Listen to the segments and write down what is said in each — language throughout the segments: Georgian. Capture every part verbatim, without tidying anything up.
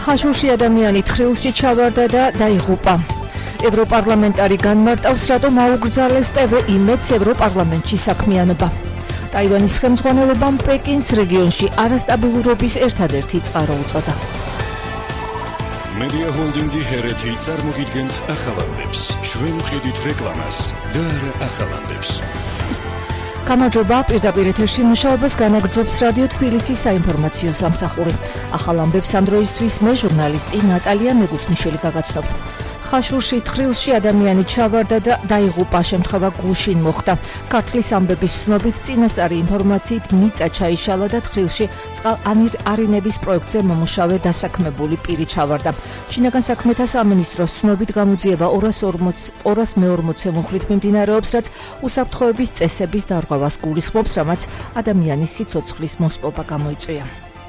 ხაშურში ადამიანი თხრილში ჩავარდა და დაიღუპა. ევროპარლამენტარი განმარტავს, რატომ აუგრძალეს ტე ვე იმედს ევროპარლამენტში საქმიანობა. ტაივანის ხელმძღვანელობამ პეკინს რეგიონში არასტაბილურობის ერთადერთი წყარო უწოდა. Media Holdingi ჰერეთი წარმოგიდგენთ ახალამდებს. ჩვენ ვყიდით რეკლამას და არა ახალამდებს. გამარჯობა, პირდაპირ ეთერში მუშაობას განაგრძობს რადიო თბილისის საინფორმაციო სამსახური. ახალამდებს ამ დროისთვის მე ჟურნალისტი ნატალია მეგუთნიშვილი გაგაცნობთ. ხაშურში თხრილში ადამიანი ჩავარდა და დაიღუპა, შემთხვევა გუშინ მოხდა. ქართლის ამბების ცნობით წინასწარი ინფორმაციით მიწა ჩაიშალა და თხრილში წყალარინების პროექტზე მომუშავე დასაქმებული პირი ჩავარდა. შინაგან საქმეთა სამინისტროს ცნობით გამოძიება ორას მეორმოცე მუხლით მიმდინარეობს, რაც უსაფრთხოების წესების დარღვევას გულისხმობს, რამაც ადამიანის სიცოცხლის მოსპობა გამოიწვია.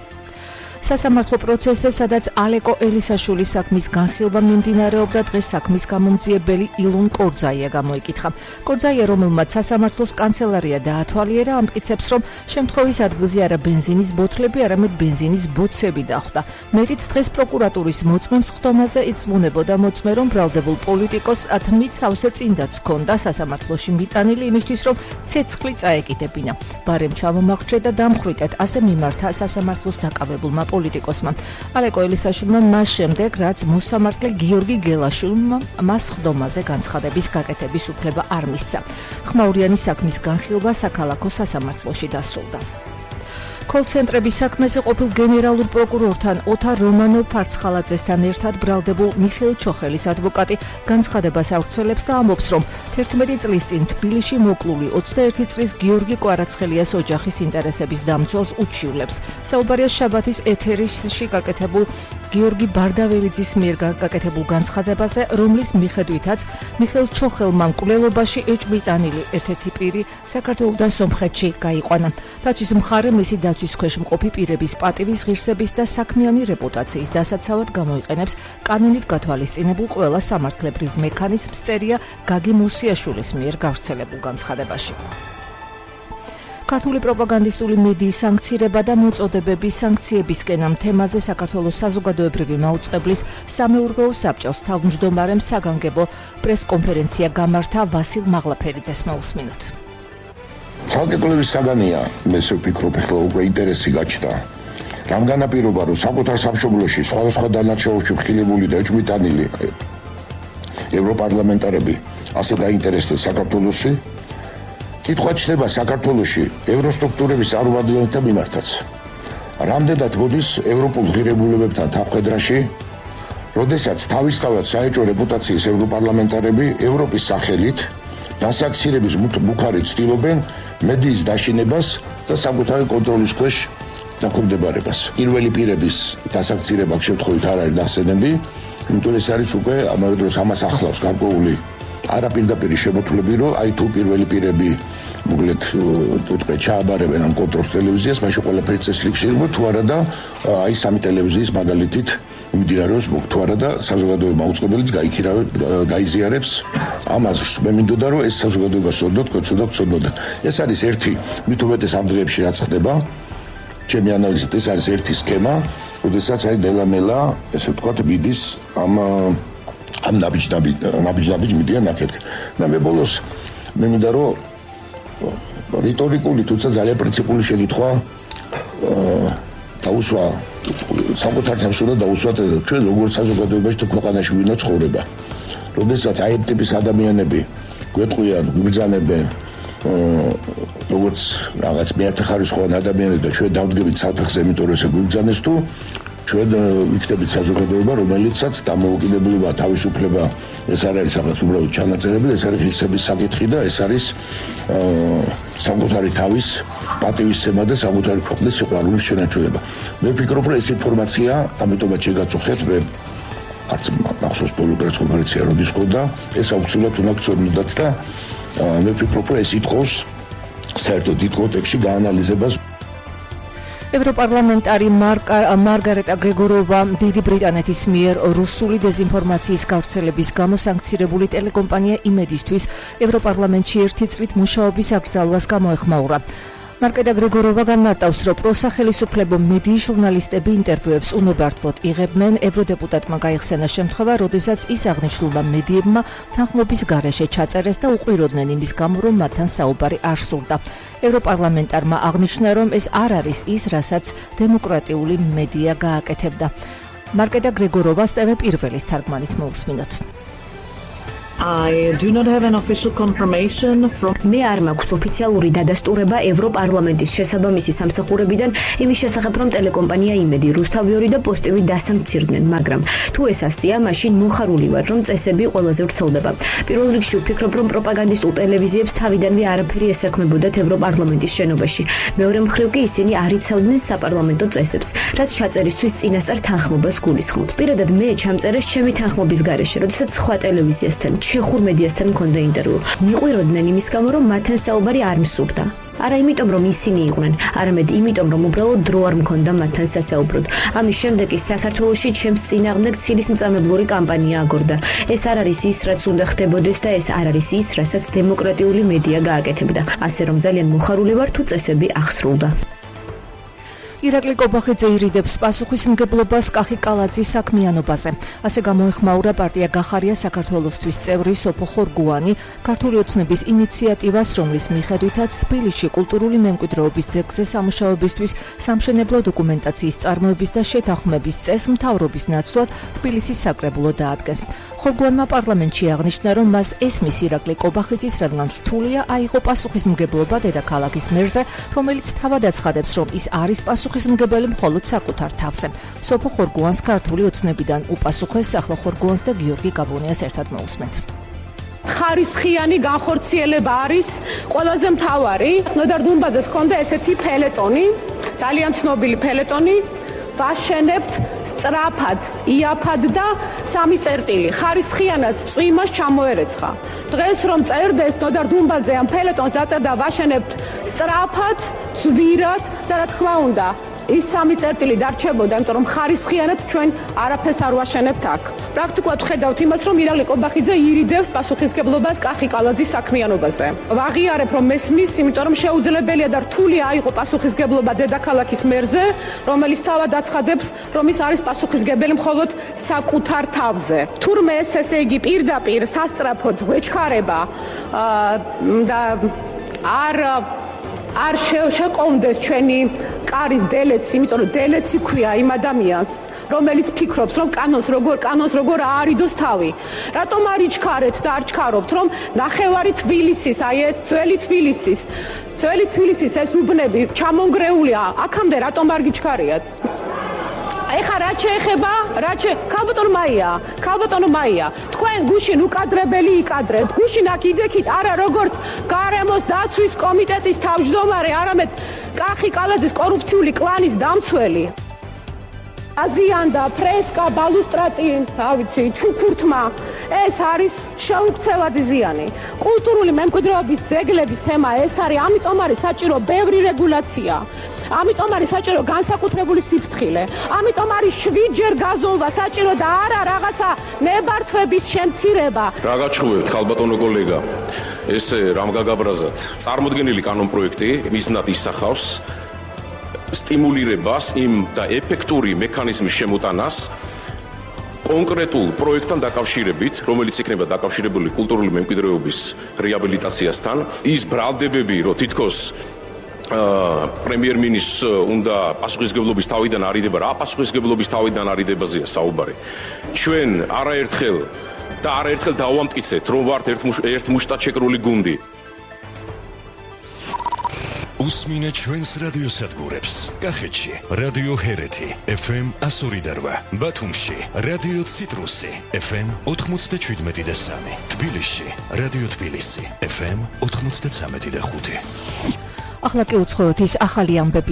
სასამართლო პროცესზე, სადაც ალეკო ელისაშვილის საქმის განხილვა მიმდინარეობდა, დღეს საქმის გამომძიებელი ილონ კორძაია გამოიკითხა. კორძაია, რომელმაც სასამართლოს კანცელარია დაათვალიერა, ამტკიცებს, რომ შემთხვევის ადგილზე არა ბენზინის ბოთლები, არამედ ბენზინის ბოცები დახვდა. მეტიც დღეს პროკურატურის მოწმემ სხდომაზე იწმუნებოდა მოწმე, რომ ბრალდებულ პოლიტიკოსს ათმით თავზე წინდაც ჰქონდა სასამართლოში მიტანილი იმისთვის, რომ ცეცხლი წაეკიდებინა. ბარემ ჩამომაღჭე და დამხრიტეთ, ასე მიმართა სასამართლოს დაკავებულმა პოლიტიკოსმა. ალეკო ელისაშვილმა მას შემდეგ, რაც მოსამართლე გიორგი გელაშვილმა მას სხდომაზე განცხადების გაკეთების უფლება არ მისცა. ხმაურიანის საქმის განხილვა საქალაქო სასამართლოში დასრულდა. კოლცენტრების საქმეზე ყოფილ გენერალურ პროკურორთან ოთარ რომანოვ-ფარცხალაძესთან ერთად ბრალდებულ მიხეილ ჩოხელის ადვოკატი განცხადებას ავრცელებს და ამბობს, რომ თერთმეტი წლის წინ თბილისში მოკლული ოცდაერთი წლის გიორგი კვარაცხელიას ოჯახის ინტერესების დამცველს უჩივლებს. საუბარია შაბათის ეთერში გაკეთებულ გიორგი ბარდაველიძის მიერ გაკეთებულ განცხადებაზე, რომლის მიხედვითაც მიხეილ ჩოხელმა მკვლელობაში ეჭვმიტანილი ერთ-ერთი პირი საქართველოდან სომხეთში გაიყვანა. დაცვის მხარე მისი დაცვის ქვეშ მყოფი პირების პატივის ღირსების და საქმიანი რეპუტაციის დასაცავად გამოიყენებს კანონით გათვალისწინებულ ყველა სამართლებრივ მექანიზმს, წერია გაგი მუსიაშვილის მიერ გავრცელებულ განცხადებაში. ქართული პროპაგანდისტული მედიის სანქცირება და მოწოდებების სანქციებისკენ ამ თემაზე საქართველოს საზოგადოებრივი მაუწყებლის სამეურვეო საბჭოს თავმჯდომარემ საგანგებო პრესკონფერენცია გამართა. ვასილ მაღლაფერიძეს მოусმინოთ. ცალკეკლების საგანია, მე ვფიქრობ, ახლა უკვე ინტერესი გაჩნდა. რამ განაპირობა, რომ საკუთარ სამშობლოში სხვადასხვა დანარჩეულში მხილებული და ეჭვმიტანილი ევროპარლამენტარები ასე დაინტერესდნენ საქართველოში. კითხვა ჩნდება საქართველოში ევროსტრუქტურების წარმომადგენელთა მიმართაც. რამდენად მოდის ევროპულ ღირებულებებთან თანხმდრაში, როდესაც თავისთავად საეჭვო რეპუტაციის ევროპარლამენტარები ევროპის სახელით დასაქსირების მუხარით ცდილობენ მედიის დაშინებას და საკუთარი კონტროლის ქვეშ დაქვემდებარებას. პირველი პირების დასაქსირება შემთხვევით არ არის ნახსენები, იმიტომ ეს არის უკვე ამავე დროს ამას ახლავს გარკვეული არაპირდაპირი შემოთვლები, რომ აი თუ პირველი პირები მოკლედ უთქვე ჩააბარებენ ამ კონტროლს ტელევიზიას, მაშინ ყველაფერი წესრიგში შეიძლება თუ არა და აი სამი ტელევიზიის მაგალითით მიმდინარეობს თუ არა და საზოგადოება მაუწყებელიც გაიზიარებს ამას. მე მინდოდა რომ ეს საზოგადოება სწორდოთ, კოცოდოთ, სწორდოთ. ეს არის ერთი მით უმეტეს ამ დღეებში რაც ხდება. ჩემი ანალიზით ეს არის ერთი სქემა, როდესაც აი ნელა-ნელა ესე ვთქვათ მიდის ამ ამ ნაბიჯ-ნაბიჯ მიდიან აქეთ. და მე ბოლოს მე მინდა რომ რიტორიკული თუმცა ძალიან პრინციპული შეკითხვა დაუსვა საკუთარ თავს უნდა დაუსვათ ჩვენ როგორც საზოგადოებაში თუ ქვეყანაში ვინო ცხოვრება. როდესაც აი ამ ტიპის ადამიანები გვეტყვიან, გვიბრძანებენ როგორც რაღაც მეათეხარისხოვანი ადამიანები და ჩვენ დავდგებით საფეხზე, იმიტომ რომ ესე გვიბრძანეს თუ ჩვენ ვიქნებით საზოგადოება, რომელიცაც დამოუკიდებლობა, თავისუფლება, ეს არ არის რაღაც უბრალოდ ჩანაწერები, ეს არის ღირსების საკითხი და ეს არის საკუთარი თავის პატივისცემა და საკუთარი ქვეყნის სიყვარულის შენარჩუნება. მე ვფიქრობ, რომ ეს ინფორმაცია, ამიტომაც შეგაწუხეთ, მე არც მახსოვს ბოლო პრესკონფერენცია როდის ჰქონდა, ეს აუცილებლად უნდა გწოდნოდათ და მე ვფიქრობ, რომ ეს ითხოვს საერთოდ დიდ კონტექსტში გაანალიზებას. ევროპარლამენტარი მარგარეტა გრეგოროვა დიდი ბრიტანეთის მიერ რუსული დეზინფორმაციის გავრცელების გამო სანქცირებული ტელეკომპანია იმედისთვის ევროპარლამენტში ერთი წლით მუშაობის აკრძალვას გამოეხმაურა. მარკეტა გრიგოროვა განმარტავს, რომ პროსახელისუფლებო მედიის ჟურნალისტები ინტერვიუებს უნებართვოდ იღებდნენ. ევროდეპუტატმა გაიხსენა შემთხვევა, როდესაც ის აღნიშნულმა მედიებმა თანხმობის გარეშე ჩაწერეს და უყვიროდნენ იმის გამო, რომ მათთან საუბარი არ სურდა. ევროპარლამენტარმა აღნიშნა, რომ ეს არ არის ის, რასაც დემოკრატიული მედია გააკეთებდა. მარკეტა გრიგოროვას ტევ პირველის თარგმანით მოვსმინოთ. I do not have an official confirmation from მე არ მაქვს ოფიციალური დადასტურება ევროპარლამენტის შესაბამისი სამსახურებიდან იმის შესახებ, რომ ტელეკომპანია იმედი, რუსთავი და პოსტივი დასამცირდნენ, მაგრამ თუ ეს ასია, მაშინ მოხარული ვარ, რომ წესები ყველაზე ვრცელდება. პირველ რიგში ვფიქრობ, რომ პროპაგანდისტულ ტელევიზიებს თავიდანვე არაფერი ესაქმებოდათ ევროპარლამენტის შენობაში. მეორე მხრივ კი ისინი არ იცავდნენ საპარლამენტო წესებს, რაც ჩაწერისთვის წინასწარ თანხმობას გულისხმობს. პირადად მე ჩამწერეს ჩემი თანხმობის გარეშე, როდესაც სხვა ტელევიზიასთან ჩეხურ მედიასთან მქონდა ინტერვიუ. მიყვიროდნენ იმის გამო, რომ მათთან საუბარი არ მსურდა. არა იმიტომ, რომ ისინი იყვნენ, არამედ იმიტომ, რომ უბრალოდ დრო არ მქონდა მათთან სასაუბროდ. ამის შემდეგ ის საქართველოში ჩემს წინააღმდეგ ცილისმწამებლური კამპანია აგორდა. ეს არ არის ის, რაც უნდა ხდებოდეს და ეს არ არის ის, რასაც დემოკრატიული მედია გააკეთებდა. ასე რომ ძალიან მოხარული ვარ, თუ წესები აღსრულდა. ირაკლი კობახიძე ირიდებს პასუხისმგებლობას კახი კალაძის საქმიანობაზე. ასე გამოეხმაურა პარტია გახარია საქართველოსთვის წევრი სოფო ხორგუანი ქართული ოცნების ინიციატივას, რომლის მიხედვითაც თბილისში კულტურული მემკვიდრეობის ძეგლზე სამუშაოებისთვის სამშენებლო დოკუმენტაციის წარმოების და შეთანხმების წესს მთავრობის ნაცვლად თბილისის საკრებულო დაადგეს. ხორგუანმა პარლამენტში აღნიშნა, რომ მას ესმის ირაკლი კობახიძის, რადგან რთულია აიღო პასუხისმგებლობა დედაქალაქის მერზე, რომელიც თავად აცხადებს, რომ ის არის პასუხისმგებელი მხოლოდ საკუთარ თავზე. სოფო ხორგუანს ქართული ოცნებიდან უპასუხეს, ახლა ხორგუანს და გიორგი გაბონიას ერთად მოусმენთ. ხარისხიანი განხორციელება არის ყველაზე მთავარი. ნოდარ დუმბაძეს ჰქონდა ესეთი ფელეტონი, ძალიან ცნობილი ფელეტონი. ვაშენებთ სწრაფად, იაფად და სამი წერტილი. ხარისხიანად წვიმას ჩამოერეცხა. დღეს რომ წერდეს ნოდარ დუმბაძე ამ ფელეტონს დაწერდა ვაშენებთ სწრაფად, ძვირად და რა თქმა უნდა, ის სამი წერტილი დარჩებოდა, იმიტომ რომ ხარისხიანად ჩვენ არაფერს არ ვაშენებთ აქ. პრაქტიკულად ვხედავთ იმას, რომ ირაკლი კობახიძე ირიდებს პასუხისმგებლობას კახი კალაძის საქმიანობაზე. ვაღიარებ, რომ მესმის, იმიტომ რომ შეუძლებელია და რთული აიღო პასუხისმგებლობა დედაქალაქის მერზე, რომელიც თავად აცხადებს, რომ ის არის პასუხისმგებელი მხოლოდ საკუთარ თავზე. თურმე ეს ესე იგი პირდაპირ სასწრაფოდ ვეჩქარება და არ არ შეყომდეს ჩვენი კარის დელეცი, იმიტომ რომ დელეცი ქვია იმ ადამიანს, რომელიც ფიქრობს, რომ კანონს როგორ კანონს როგორ აარიდოს თავი. რატომ არ იჩქარეთ და არ ჩქარობთ, რომ ნახევარი თბილისის, აი ეს ძველი თბილისის, ძველი თბილისის ეს უბნები ჩამონგრეულია, აქამდე რატომ არ გიჩქარიათ? ეხა რა შეეხება? რა შე ქალბატონო მაია, ქალბატონო მაია, თქვენ გუშინ უკადრებელი იკადრებთ. გუშინ აქ იდექით არა როგორც გარემოს დაცვის კომიტეტის თავმჯდომარე, არამედ კახი კალაძის კორუფციული კლანის დამცველი. აზიანდა ფრესკა ბალუსტრატი, რა ვიცი, ჩუქურთმა, ეს არის შეუქცევადი ზიანი. კულტურული მემკვიდრეობის ძეგლების თემა ეს არის, ამიტომ არის საჭირო ბევრი რეგულაცია. ამიტომ არის საჭირო განსაკუთრებული სიფრთხილე. ამიტომ არის შვიდჯერ გაზომვა საჭირო და არა რაღაცა ნებართვების შემცირება. რა გაჩვევთ, ხალბატონო კოლეგა? ეს რამ გაგაბრაზათ? წარმოდგენილი კანონპროექტი მიზნად ისახავს სტიმულირებას იმ და ეფექტური მექანიზმის შემოტანას კონკრეტულ პროექტთან დაკავშირებით, რომელიც იქნება დაკავშირებული კულტურული მემკვიდრეობის რეაბილიტაციასთან. ის ბრალდებები, რომ თითქოს პრემიერ-მინისტრს უნდა პასუხისმგებლობის თავიდან არიდება, რა პასუხისმგებლობის თავიდან არიდებაზეა საუბარი. ჩვენ არაერთხელ და არაერთხელ დავამტკიცეთ, რომ ვართ ერთ მუშტად შეკრული გუნდი. უსმინეთ ჩვენს რადიოსადგურებს. კახეთში რადიო ჰერეთი ეფ ემ ასორი და რვა, ბათუმში რადიო ციტრუსი ეფ ემ ოთხმოცდაშვიდმეტი და სამი, თბილისში რადიო თბილისი ეფ ემ ოთხმოცდაცამეტი და ხუთი. ახლა კი უცხოეთის ახალი ამბები.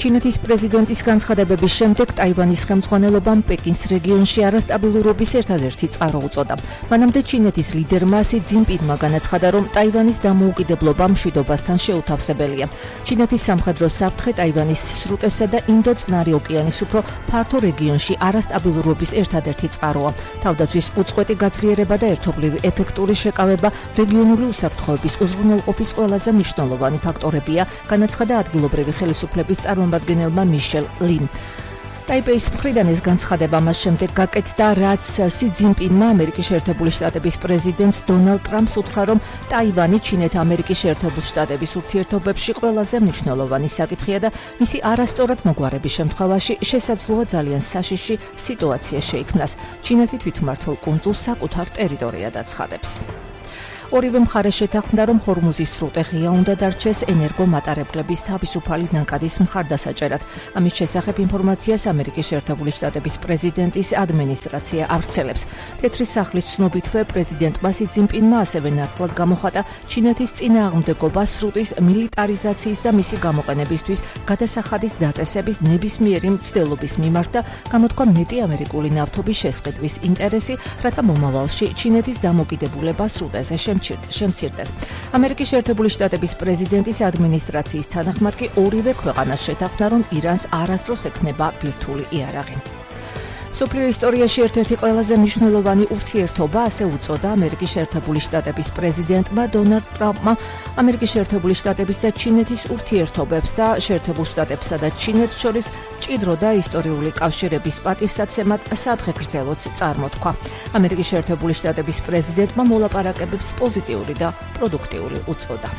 ჩინეთის პრეზიდენტის განცხადებების შემდეგ ტაივანის ხელმძღვანელობამ პეკინის რეგიონში არასტაბილურობის ერთადერთი წყარო უწოდა. მანამდე ჩინეთის ლიდერმა სი ძინპინმა განაცხადა, რომ ტაივანის დამოუკიდებლობა მშვიდობასთან შეუთავსებელია. ჩინეთის სამხედრო საფრთხე ტაივანის სრუტესა და ინდო-წყნარი ოკეანის უფრო ფართო რეგიონში არასტაბილურობის ერთადერთი წყაროა. თავდაცვის უწყვეტი გაძლიერება და ერთობლივი ეფექტური შეკავება რეგიონული უსაფრთხოების უზრუნველყოფის ყველაზე მნიშვნელოვანი ფაქტორებია, განაცხადა ადგილობრივი ხელისუფლების წარმომადგენელმა მიშელ ლიმ. ტაიპეის მხრიდან ეს განცხადება მას შემდეგ გაკეთდა, რაც სი ძინპინმა ამერიკის შეერთებული შტატების პრეზიდენტს დონალდ ტრამპს უთხრა, რომ ტაივანი ჩინეთ-ამერიკის შეერთებული შტატების ურთიერთობებში ყველაზე მნიშვნელოვანი საკითხია და მისი არასწორად მოგვარების შემთხვევაში შესაძლოა ძალიან საშიში სიტუაცია შეიქმნას. ჩინეთი თვითმმართველ კუნძულს საკუთარ ტერიტორიად აცხადებს. ორივე მხარე შეთანხმდა, რომ ჰორმუზის სრუტე ღია უნდა დარჩეს ენერგომატარებლების თავისუფალი ნაკადის მხარდასაჭერად. ამის შესახებ ინფორმაციას ამერიკის შეერთებული შტატების პრეზიდენტის ადმინისტრაცია ავრცელებს. თეთრი სახლის ცნობითვე პრეზიდენტმა სი ძინპინმა ასევე ნათლად გამოხატა ჩინეთის წინააღმდეგობა სრუტის მილიტარიზაციის და მისი გამოყენებისთვის გადასახადის დაწესების ნებისმიერი მცდელობის მიმართ და გამოთქვა მეტი ამერიკული ნავთობის შესყიდვის ინტერესი, რათა მომავალში ჩინეთის დამოკიდებულება სრუტეზე შემცირდეს. ამერიკის შეერთებული შტატების პრეზიდენტის ადმინისტრაციის თანახმად კი ორივე ქვეყანას შეთანხმდა, რომ ირანს არასდროს ექნება ბირთვული იარაღი. მსოფლიო ისტორიაში ერთ-ერთი ყველაზე მნიშვნელოვანი ურთიერთობა, ასე უწოდა ამერიკის შეერთებული შტატების პრეზიდენტმა დონალდ ტრამპმა ამერიკის შეერთებული შტატების და ჩინეთის ურთიერთობებს და შეერთებულ შტატებსა და ჩინეთს შორის მჭიდრო და ისტორიული კავშირების პატივსაცემად სადღეგრძელოც წარმოთქვა. ამერიკის შეერთებული შტატების პრეზიდენტმა მოლაპარაკებებს პოზიტიური და პროდუქტიული უწოდა.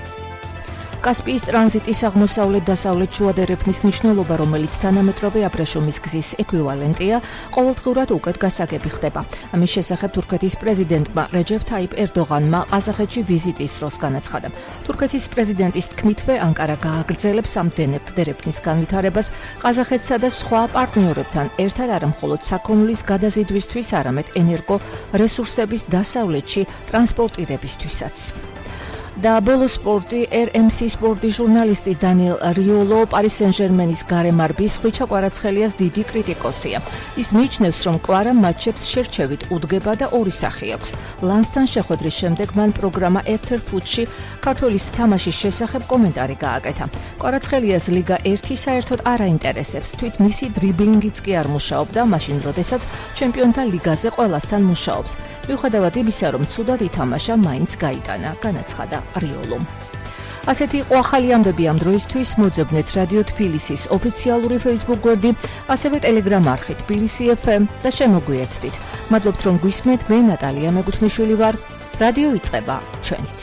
კასპიის ტრანზიტის აღმოსავლეთ-დასავლეთ შუადერეფნის მნიშვნელობა, რომელიც თანამედროვე აბრეშუმის გზის ეკვივალენტია, ყოველდღურად უკეთ გასაგები ხდება. ამის შესახებ თურქეთის პრეზიდენტმა რეჯეფ თაიპ ერდოღანმა ყაზახეთში ვიზიტის დროს განაცხადა. თურქეთის პრეზიდენტის თქმითვე, ანკარა გააგრძელებს ამ დერეფნის განვითარებას ყაზახეთსა და სხვა პარტნიორებთან ერთად არა მხოლოდ საქონლის გადაზიდვისთვის, არამედ ენერგო რესურსების დასავლეთში ტრანსპორტირებისთვისაც. და ბოლო სპორტი er em si სპორტის ჟურნალისტი დანიელ რიოლო პარი სენ-ჟერმენის გარემარბის ხვიჩა კვარაცხელიას დიდი კრიტიკოსია. ის მიიჩნევს, რომ კვარა მატჩებს შერჩევით უდგება და ორი სახე აქვს. ლანსთან შეხვედრის შემდეგ მან პროგრამა After Food-ში ქართველის თამაშის შესახებ კომენტარი გააკეთა. კვარაცხელიას ლიგა ერთი საერთოდ არ აინტერესებს, თვით მისი დრიბლინგიც კი არ მუშაობდა, მაშინ როდესაც ჩემპიონთა ლიგაზე ყველასთან მუშაობს. მიუხედავად იმისა, რომ ცუდად ითამაშა, მაინც გაიტანა, განაცხადა რიოლომ. ასეთი იყო ახალი ამბები ამ დროისთვის. მოძებნეთ რადიო თბილისის ოფიციალური Facebook გვერდი, ასევე Telegram არხი თბილისი ეფემ და შემოგვიერთდით. მადლობთ, რომ გვისმენთ. მე ნატალია მეგუთნიშვილი ვარ. რადიო იწყება ჩვენით.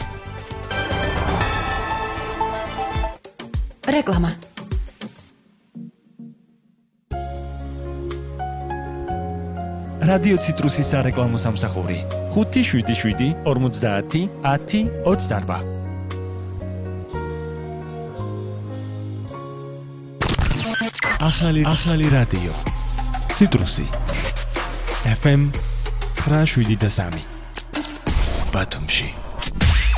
რეკლამა. რადიო ციტრუსის სარეკლამო სამსახური ხუთი შვიდი შვიდი ორმოცდაათი ათი ოცდაარბა. ახალი ახალი რადიო ციტრუსი ეფ ემ ცხრა შვიდი და სამი ბათუმში.